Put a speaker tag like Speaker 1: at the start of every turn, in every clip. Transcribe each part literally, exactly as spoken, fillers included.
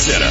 Speaker 1: Center.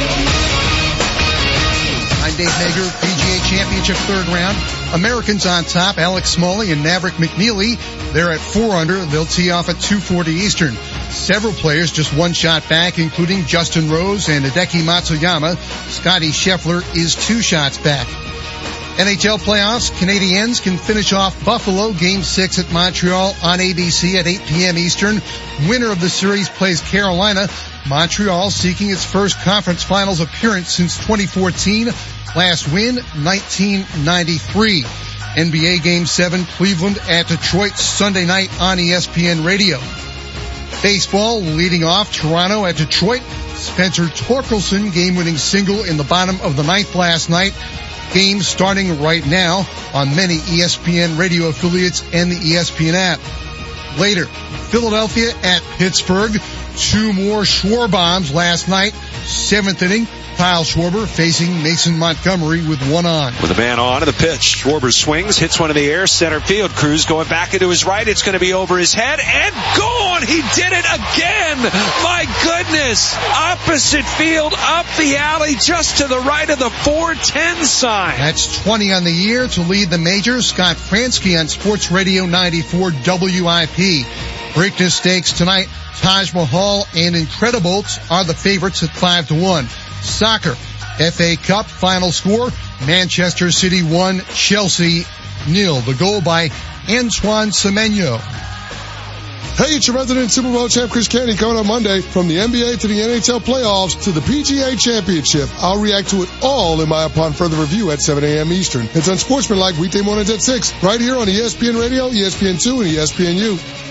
Speaker 2: I'm Dave Mager, P G A Championship third round. Americans on top, Alex Smalley and Maverick McNeely. They're at four under. They'll tee off at two forty Eastern. Several players just one shot back, including Justin Rose and Hideki Matsuyama. Scotty Scheffler is two shots back. N H L playoffs, Canadiens can finish off Buffalo game six at Montreal on A B C at eight p.m. Eastern. Winner of the series plays Carolina. Montreal seeking its first conference finals appearance since twenty fourteen. Last win, nineteen ninety-three. N B A game seven, Cleveland at Detroit Sunday night on E S P N Radio. Baseball leading off, Toronto at Detroit. Spencer Torkelson game-winning single in the bottom of the ninth last night. Game starting right now on many E S P N radio affiliates and the E S P N app. Later, Philadelphia at Pittsburgh. Two more Schwarber bombs last night. Seventh inning, Kyle Schwarber facing Mason Montgomery with one on.
Speaker 3: With a man on to the pitch, Schwarber swings, hits one in the air, center field. Cruz going back into his right. It's going to be over his head and gone. He did it again. My goodness. Opposite field, up the alley, just to the right of the four ten sign.
Speaker 2: That's twenty on the year to lead the majors. Scott Fransky on Sports Radio ninety-four W I P. Preakness Stakes tonight. Taj Mahal and Incredibles are the favorites at five to one. Soccer, F A Cup final score, Manchester City one, Chelsea nil. The goal by Antoine Semenyo.
Speaker 4: Hey, it's your resident Super Bowl champ Chris Canty coming on Monday. From the N B A to the N H L playoffs to the P G A Championship. I'll react to it all in my Upon Further Review at seven a.m. Eastern. It's Unsportsmanlike weekday mornings at six, right here on E S P N Radio, E S P N two, and E S P N U.